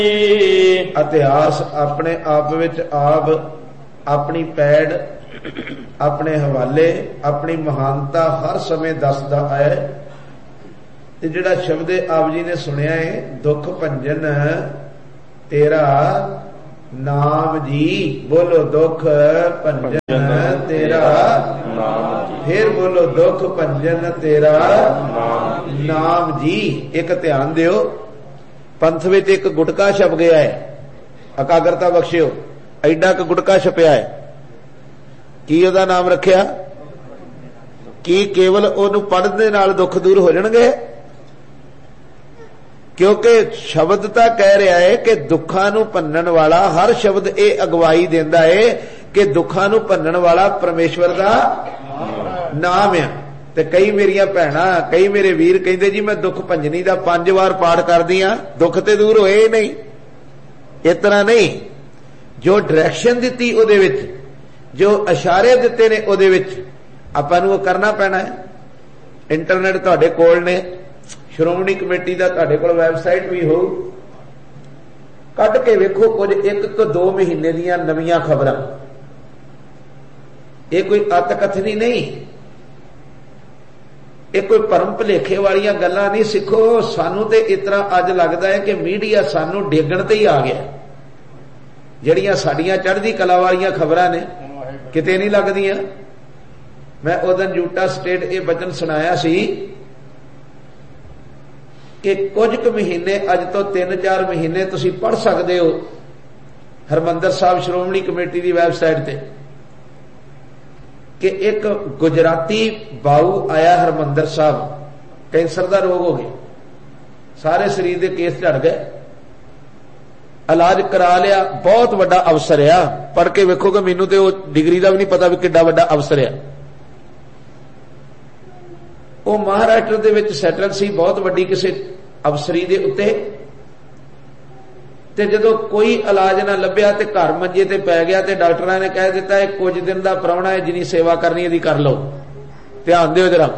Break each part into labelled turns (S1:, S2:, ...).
S1: ਇਤਿਹਾਸ ਆਪਣੇ ਆਪ ਵਿੱਚ ਆਪ ਆਪਣੀ ਪੈੜ ਆਪਣੇ ਹਵਾਲੇ ਆਪਣੀ ਮਹਾਨਤਾ ਹਰ ਸਮੇਂ ਦੱਸਦਾ ਹੈ। ਤੇ ਜਿਹੜਾ ਸ਼ਬਦ ਆਪ ਜੀ ਨੇ ਸੁਣਿਆ ਹੈ, ਦੁੱਖ ਭੰਜਨ ਤੇਰਾ ਨਾਮ ਜੀ, ਬੋਲੋ ਦੁੱਖ ਭੰਜਨ ਤੇਰਾ ਨਾਮ, ਫਿਰ ਬੋਲੋ ਦੁੱਖ ਭੰਜਨ ਤੇਰਾ ਨਾਮ ਜੀ। ਇੱਕ ਧਿਆਨ ਦਿਓ, ਪੰਥ ਵਿੱਚ ਇੱਕ ਗੁਟਕਾ ਛਪ ਗਿਆ ਹੈ, ਇਕਾਗਰਤਾ ਬਖਸ਼ਿਓ, ਐਡਾ ਕੁ ਗੁਟਕਾ ਛਪਿਆ ਹੈ। ਕੀ ਉਹਦਾ ਨਾਮ ਰੱਖਿਆ? ਕੀ ਕੇਵਲ ਉਹਨੂੰ ਪੜ੍ਹਨ ਦੇ ਨਾਲ ਦੁੱਖ ਦੂਰ ਹੋ ਜਾਣਗੇ? ਕਿਉਂਕਿ ਸ਼ਬਦ ਤਾਂ ਕਹਿ ਰਿਹਾ ਹੈ ਕਿ ਦੁੱਖਾਂ ਨੂੰ ਭੰਨਣ ਵਾਲਾ, ਹਰ ਸ਼ਬਦ ਇਹ ਅਗਵਾਈ ਦਿੰਦਾ ਹੈ ਕਿ ਦੁੱਖਾਂ ਨੂੰ ਭੰਨਣ ਵਾਲਾ ਪਰਮੇਸ਼ਵਰ ਦਾ ਨਾਮ ਆ। ਤੇ ਕਈ ਮੇਰੀਆਂ ਭੈਣਾਂ, ਕਈ ਮੇਰੇ ਵੀਰ ਕਹਿੰਦੇ ਜੀ ਮੈਂ ਦੁੱਖ ਭੰਜਨੀ ਦਾ 5 ਵਾਰ ਪਾਠ ਕਰਦੀ ਆ, ਦੁੱਖ ਤੇ ਦੂਰ ਹੋਏ ਨਹੀਂ। ਇਸ ਤਰ੍ਹਾਂ ਨਹੀਂ, ਜੋ ਡਾਇਰੈਕਸ਼ਨ ਦਿੱਤੀ ਉਹਦੇ ਵਿੱਚ, ਜੋ ਇਸ਼ਾਰੇ ਦਿੱਤੇ ਨੇ ਉਹਦੇ ਵਿੱਚ ਆਪਾਂ ਨੂੰ ਉਹ ਕਰਨਾ ਪੈਣਾ ਹੈ। ਇੰਟਰਨੈਟ ਤੁਹਾਡੇ ਕੋਲ ਨੇ, ਸ਼੍ਰੋਮਣੀ ਕਮੇਟੀ ਦਾ ਤੁਹਾਡੇ ਕੋਲ ਵੈਬਸਾਈਟ ਵੀ ਹੋਊ, ਕੱਢ ਕੇ ਵੇਖੋ ਕੁਝ 1-2 ਮਹੀਨੇ ਦੀਆਂ ਨਵੀਆਂ ਖਬਰਾਂ। ਇਹ ਕੋਈ ਅੱਤ ਕਥਨੀ ਨਹੀਂ, ਇਹ ਕੋਈ ਭਰਮ ਭੁਲੇਖੇ ਵਾਲੀਆਂ ਗੱਲਾਂ ਨਹੀਂ। ਸਿੱਖੋ, ਸਾਨੂੰ ਤੇ ਇਸ ਤਰ੍ਹਾਂ ਅੱਜ ਲੱਗਦਾ ਹੈ ਕਿ ਮੀਡੀਆ ਸਾਨੂੰ ਡੇਗਣ ਤੇ ਹੀ ਆ ਗਿਆ। ਜਿਹੜੀਆਂ ਸਾਡੀਆਂ ਚੜ੍ਹਦੀ ਕਲਾ ਵਾਲੀਆਂ ਖਬਰਾਂ ਨੇ ਕਿਤੇ ਨਹੀਂ ਲੱਗਦੀਆਂ। ਮੈਂ ਉਦੋਂ ਯੂਟਾ ਸਟੇਟ ਇਹ ਬਚਨ ਸੁਣਾਇਆ ਸੀ ਕਿ ਕੁਝ ਕੁ ਮਹੀਨੇ, ਅੱਜ ਤੋਂ 3-4 ਮਹੀਨੇ ਤੁਸੀਂ ਪੜ੍ਹ ਸਕਦੇ ਹੋ ਹਰਿਮੰਦਰ ਸਾਹਿਬ ਸ਼੍ਰੋਮਣੀ ਕਮੇਟੀ ਦੀ ਵੈਬਸਾਈਟ ਤੇ, ਕਿ ਇੱਕ ਗੁਜਰਾਤੀ ਬਾਊ ਆਇਆ ਹਰਿਮੰਦਰ ਸਾਹਿਬ, ਕੈਂਸਰ ਦਾ ਰੋਗ ਹੋ ਗਿਆ, ਸਾਰੇ ਸਰੀਰ ਦੇ ਕੇਸ ਝੜ ਗਏ, ਇਲਾਜ ਕਰਾ ਲਿਆ, ਬਹੁਤ ਵੱਡਾ ਅਫਸਰ ਆ। ਪੜ੍ਹ ਕੇ ਵੇਖੋਗੇ, ਮੈਨੂੰ ਤੇ ਉਹ ਡਿਗਰੀ ਦਾ ਵੀ ਨਹੀਂ ਪਤਾ ਵੀ ਕਿੱਡਾ ਵੱਡਾ ਅਫਸਰ ਆ। ਉਹ ਮਹਾਰਾਸ਼ਟਰ ਦੇ ਵਿੱਚ ਸੈਟਲ ਸੀ, ਬਹੁਤ ਵੱਡੀ ਕਿਸੇ ਅਫਸਰੀ ਦੇ ਉੱਤੇ। ਤੇ ਜਦੋਂ ਕੋਈ ਇਲਾਜ ਨਾ ਲੱਭਿਆ ਤੇ ਘਰ ਮੰਜੇ ਤੇ ਪੈ ਗਿਆ, ਤੇ ਡਾਕਟਰਾਂ ਨੇ ਕਹਿ ਦਿੱਤਾ ਇਹ ਕੁਝ ਦਿਨ ਦਾ ਪ੍ਰਾਹੁਣਾ ਹੈ, ਜਿੰਨੀ ਸੇਵਾ ਕਰਨੀ ਇਹਦੀ ਕਰ ਲਓ। ਧਿਆਨ ਦਿਓ ਜਰਾ,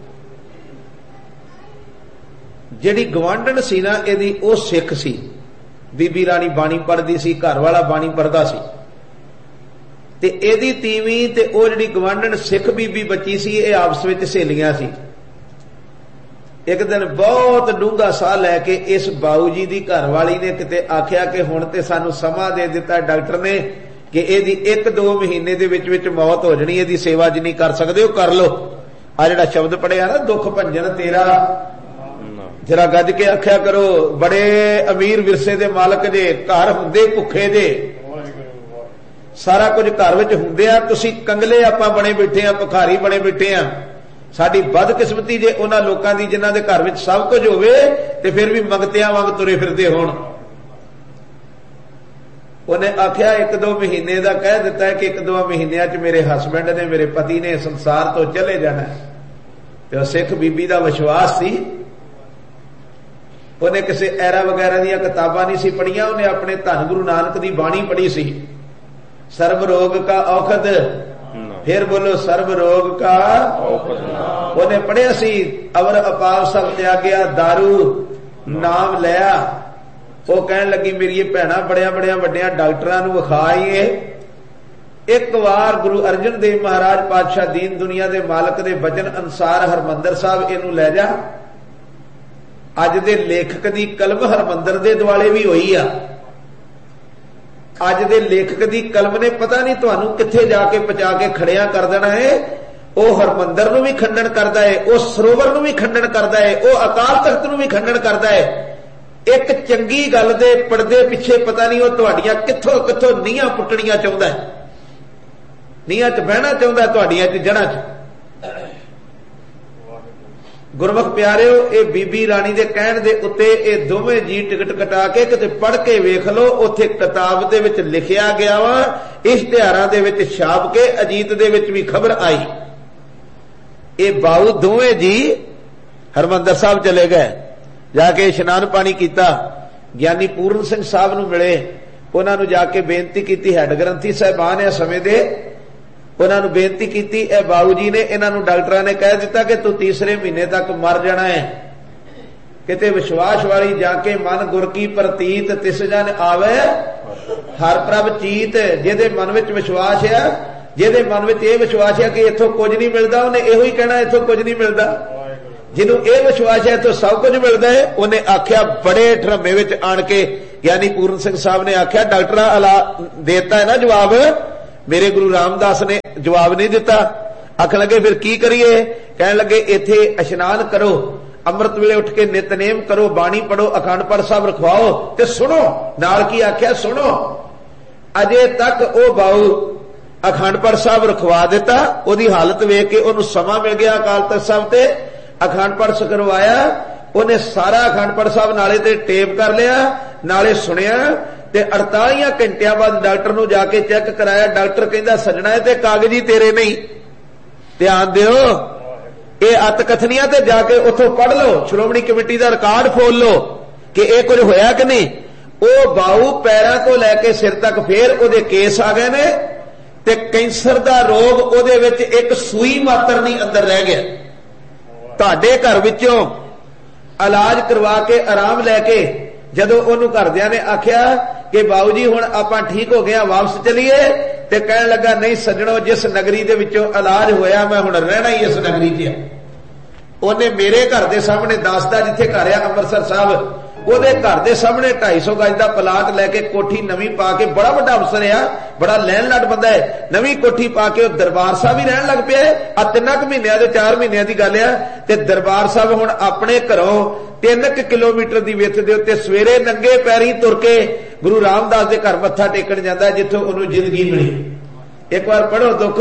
S1: ਜਿਹੜੀ ਗਵਾਂਢਣ ਸੀ ਨਾ ਇਹਦੀ, ਉਹ ਸਿੱਖ ਸੀ, ਬੀਬੀ ਰਾਣੀ ਬਾਣੀ ਪੜ੍ਹਦੀ ਸੀ, ਘਰ ਵਾਲਾ ਬਾਣੀ ਪੜ੍ਹਦਾ ਸੀ। ਤੇ ਇਹਦੀ ਤੀਵੀਂ ਤੇ ਉਹ ਜਿਹੜੀ ਗਵਾਂਢਣ ਸਿੱਖ ਬੀਬੀ ਬੱਚੀ ਸੀ, ਇਹ ਆਪਸ ਵਿੱਚ ਸਹੇਲੀਆਂ ਸੀ। ਇੱਕ ਦਿਨ ਬਹੁਤ ਡੂੰਘਾ ਸਾਹ ਲੈ ਕੇ ਇਸ ਬਾਊ ਜੀ ਦੀ ਘਰ ਵਾਲੀ ਨੇ ਕਿਤੇ ਆਖਿਆ ਕਿ ਹੁਣ ਤੇ ਸਾਨੂੰ ਸਮਾਂ ਦੇ ਦਿੱਤਾ ਡਾਕਟਰ ਨੇ ਕਿ ਇਹਦੀ 1-2 ਮਹੀਨੇ ਦੇ ਵਿੱਚ ਵਿੱਚ ਮੌਤ ਹੋ ਜਾਣੀ, ਇਹਦੀ ਸੇਵਾ ਜਿੰਨੀ ਕਰ ਸਕਦੇ ਹੋ ਕਰ ਲਓ। ਆ ਜਿਹੜਾ ਸ਼ਬਦ ਪੜਿਆ ਨਾ, ਦੁੱਖ ਭੰਜਨ ਤੇਰਾ, ਜਰਾ ਗੱਜ ਕੇ ਆਖਿਆ ਕਰੋ। ਬੜੇ ਅਮੀਰ ਵਿਰਸੇ ਦੇ ਮਾਲਕ ਜੇ, ਘਰ ਹੁੰਦੇ ਭੁੱਖੇ ਜੇ, ਸਾਰਾ ਕੁਝ ਘਰ ਵਿੱਚ ਹੁੰਦੇ ਆ, ਤੁਸੀਂ ਕੰਗਲੇ ਆਪਾਂ ਬਣੇ ਬੈਠੇ ਆ, ਭਿਖਾਰੀ ਬਣੇ ਬੈਠੇ ਆ। ਸਾਡੀ ਬਦਕਿਸਮਤੀ ਜੇ ਉਹਨਾਂ ਲੋਕਾਂ ਦੀ ਜਿਨ੍ਹਾਂ ਦੇ ਘਰ ਵਿੱਚ ਸਭ ਕੁਝ ਹੋਵੇ ਤੇ ਫਿਰ ਵੀ ਮੰਗਤਿਆਂ ਵਾਂਗ ਤੁਰੇ ਫਿਰਦੇ ਹੋਣ। ਉਹਨੇ ਆਖਿਆ 1-2 ਮਹੀਨੇ ਦਾ ਕਹਿ ਦਿੱਤਾ ਹੈ ਕਿ 1-2 ਮਹੀਨਿਆਂ ਚ ਮੇਰੇ ਹਸਬੈਂਡ ਨੇ, ਮੇਰੇ ਪਤੀ ਨੇ ਸੰਸਾਰ ਤੋਂ ਚਲੇ ਜਾਣਾ। ਤੇ ਉਹ ਸਿੱਖ ਬੀਬੀ ਦਾ ਵਿਸ਼ਵਾਸ ਸੀ। ਉਹਨੇ ਕਿਸੇ ਐਰਾ ਵਗੈਰਾ ਦੀਆਂ ਕਿਤਾਬਾਂ ਨਹੀਂ ਸੀ ਪੜ੍ਹੀਆਂ, ਉਹਨੇ ਆਪਣੇ ਧੰਨ ਗੁਰੂ ਨਾਨਕ ਦੀ ਬਾਣੀ ਪੜ੍ਹੀ ਸੀ। ਸਰਬ ਰੋਗ ਕਾ ਔਖਦ, ਫਿਰ ਬੋਲੋ ਸਰਬ ਰੋਗ ਕਾ ਔਖਦ। ਉਹਨੇ ਪੜ੍ਹਿਆ ਸੀ ਅਵਰ ਅਪਾਵ ਸਭ ਤਿਆਗਿਆ, ਦਾਰੂ ਨਾਮ ਲਿਆ। ਉਹ ਕਹਿਣ ਲੱਗੀ ਮੇਰੀ ਭੈਣਾਂ ਬੜਿਆਂ ਵੱਡਿਆਂ ਡਾਕਟਰਾਂ ਨੂੰ ਵਿਖਾਈਏ, ਇੱਕ ਵਾਰ ਗੁਰੂ ਅਰਜਨ ਦੇਵ ਮਹਾਰਾਜ ਪਾਤਸ਼ਾਹ ਦੀਨ ਦੁਨੀਆ ਦੇ ਮਾਲਕ ਦੇ ਬਚਨ ਅਨੁਸਾਰ ਹਰਿਮੰਦਰ ਸਾਹਿਬ ਇਹਨੂੰ ਲੈ ਜਾ। ਅੱਜ ਦੇ ਲੇਖਕ ਦੀ ਕਲਮ ਹਰਿਮੰਦਰ ਦੇ ਦੁਆਲੇ ਵੀ ਹੋਈ ਆ। ਅੱਜ ਦੇ ਲੇਖਕ ਦੀ ਕਲਮ ਨੇ ਪਤਾ ਨਹੀਂ ਤੁਹਾਨੂੰ ਕਿੱਥੇ ਜਾ ਕੇ ਪਹੁੰਚਾ ਕੇ ਖੜਿਆ ਕਰ ਦੇਣਾ ਹੈ। ਉਹ ਹਰਿਮੰਦਰ ਨੂੰ ਵੀ ਖੰਡਨ ਕਰਦਾ ਹੈ, ਉਹ ਸਰੋਵਰ ਨੂੰ ਵੀ ਖੰਡਨ ਕਰਦਾ ਹੈ, ਉਹ ਅਕਾਲ ਤਖਤ ਨੂੰ ਵੀ ਖੰਡਨ ਕਰਦਾ ਹੈ। ਇੱਕ ਚੰਗੀ ਗੱਲ ਦੇ ਪਰਦੇ ਪਿੱਛੇ ਪਤਾ ਨਹੀਂ ਉਹ ਤੁਹਾਡੀਆਂ ਕਿੱਥੋਂ ਨੀਹਾਂ ਪੁੱਟਣੀਆਂ ਚਾਹੁੰਦਾ ਹੈ, ਨੀਹਾਂ 'ਚ ਬਹਿਣਾ ਚਾਹੁੰਦਾ ਤੁਹਾਡੀਆਂ 'ਚ ਜੜ੍ਹਾਂ 'ਚ। ਗੁਰਮੁਖ ਪਿਆਰਿਓ, ਇਹ ਬੀਬੀ ਰਾਣੀ ਦੇ ਕਹਿਣ ਦੇ ਉੱਤੇ ਇਹ ਦੋਵੇਂ ਜੀ ਟਿਕਟ ਕਟਾ ਕੇ ਕਿਤੇ ਪੜ੍ਹ ਕੇ ਵੇਖ ਲਓ। ਉੱਥੇ ਕਿਤਾਬ ਦੇ ਵਿੱਚ ਲਿਖਿਆ ਗਿਆ ਵਾ, ਇਸ਼ਤਿਹਾਰਾਂ ਦੇ ਵਿੱਚ ਛਾਪ ਕੇ ਅਜੀਤ ਦੇ ਵਿੱਚ ਵੀ ਖਬਰ ਆਈ। ਇਹ ਬਾਊ ਦੋਵੇਂ ਜੀ ਹਰਿਮੰਦਰ ਸਾਹਿਬ ਚਲੇ ਗਏ, ਜਾ ਕੇ ਇਸ਼ਨਾਨ ਪਾਣੀ ਕੀਤਾ, ਗਿਆਨੀ ਪੂਰਨ ਸਿੰਘ ਸਾਹਿਬ ਨੂੰ ਮਿਲੇ, ਉਹਨਾਂ ਨੂੰ ਜਾ ਕੇ ਬੇਨਤੀ ਕੀਤੀ। ਹੈਡ ਗ੍ਰੰਥੀ ਸਾਹਿਬਾਨ ਆ ਸਮੇਂ ਦੇ, ਉਹਨਾਂ ਨੂੰ ਬੇਨਤੀ ਕੀਤੀ। ਇਹ ਬਾਊ ਜੀ ਨੇ, ਇਹਨਾਂ ਨੂੰ ਡਾਕਟਰਾਂ ਨੇ ਕਹਿ ਦਿੱਤਾ ਕਿ ਤੂੰ ਤੀਸਰੇ ਮਹੀਨੇ ਤੱਕ ਮਰ ਜਾਣਾ ਹੈ। किते विश्वास वाली जाके मन गुर की प्रतीत तिस जन आवे हर प्रभ चीत। जिहदे मन विच विश्वास है, जिहदे मन विच यह विश्वास है कि इथों कुछ नहीं मिलता, उन्हें इहो ही कहना इथों कुछ नहीं मिलता। जिन्हों यह विश्वास है तो सब कुछ मिलता है, उन्हें आख्या बड़े ढरमे विच आण के, यानी पूर्ण सिंह साहब ने आख्या डॉक्टर अला देता है ना जवाब, मेरे गुरु रामदास ने जवाब नहीं दिता। आखन लगे फिर की करिए, कहने लगे इथे इशनान करो, अमृत वेले उठ के नितनेम करो, बाणी पढ़ो, अखंड पाठ साहब रखवाओ ते सुनो। नाल की आख्या सुनो। अजे तक ओ बाऊ अखंड पाठ साहब रखवा दिता, ओदी हालत वेख के ओनू समा मिल गया अकाल तख्त साहब ते अखंड पाठ करवाया। उन्हें सारा अखंड पाठ साहब नाले ते टेप कर लिया, नाले सुनिया ते 48 घंटिया बाद डॉक्टर नू जाके चेक कराया। डॉक्टर कहंदा सजना है ते कागजी तेरे नहीं, ध्यान दिओ ये अत कथनियां ते जाके उथों पढ़ लो, श्रोमणी कमेटी का रिकॉर्ड खोल लो कि यह कुछ होया कि नहीं। वो बाऊ पैरों को लैके सिर तक फिर उहदे केस आ गए ने ते कैंसर का रोग उहदे विच एक सूई मात्र नहीं अंदर रह गया। तुहाडे घर विचों इलाज करवा के आराम लैके जदों उहनूं घरदियां ने आख्या कि बाऊ जी हुण आपां ठीक हो गए वापस चलीए, ते कहण लगा नहीं सज्जणों जिस नगरी दे विचों इलाज होया मैं हुण रहना ही इस नगरी च। उन्हें मेरे घर के सामने दसदा जिथे घर आ अमृतसर साहब, ਉਹਦੇ घर के सामने 250 गज का प्लाट लैके कोठी नवी पा के, बड़ा वड्डा अफसर आ, बड़ा लैन लड़ बंदा है, नवी कोठी पा के दरबार साहब ही रहन लग पिया। 3 महीनों के 4 महीनों की गल है। दरबार साहब हुण अपने घरों 3 किलोमीटर की विथ के उत्ते सवेरे नंगे पैरी तुर के गुरु रामदास के घर मत्था टेकण जांदा है, जिथों उन्होंने जिंदगी मिली। एक बार पढ़ो दुख